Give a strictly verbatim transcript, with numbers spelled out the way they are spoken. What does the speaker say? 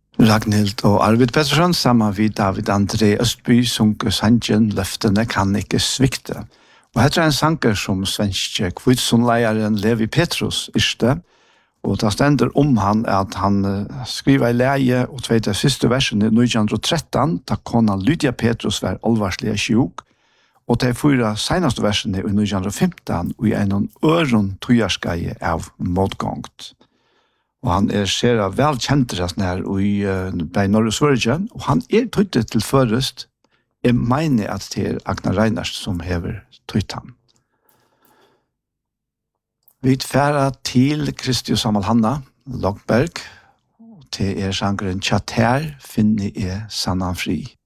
Ragnhild og Arvid Pettersson sammen med David André Østby sunker sangen «Løftene kan ikke svikte». Og her er en sanger som svenske kvitsonleieren Levi Petrus yrste, og det stender om han at han skriver i leie og tveit av siste versen i nitton tretton, da kona Lydia Petrus var alvarslig sjuk, og de fyra senaste versene i nitton femton og i en øron tøyarskeie av motgångt. Og han er ser vel kjent her i uh, Norge Sverige, og han er tøytet til først. Jeg mener at det er Agnar Reinhardt som hever tøyt han. Vi tfæra til Kristi og Samal Hanna, Logberg, og til er sangeren Tjater, finne er sannan fri.